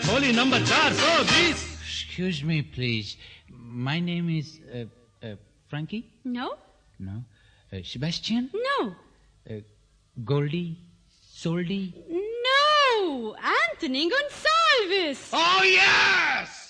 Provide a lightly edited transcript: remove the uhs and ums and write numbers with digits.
Holi number 420. Excuse me, please. My name is Frankie? No? No. Sebastian? No. Goldie? Soldy? No! Anthony Gonsalves! Oh, yes!